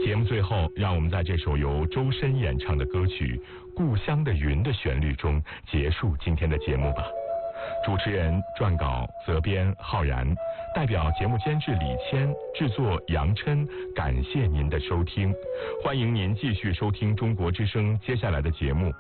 节目最后，让我们在这首由周深演唱的歌曲《故乡的云》的旋律中结束今天的节目吧。主持人、撰稿、责编浩然，代表节目监制李谦，制作杨琛，感谢您的收听。欢迎您继续收听中国之声接下来的节目。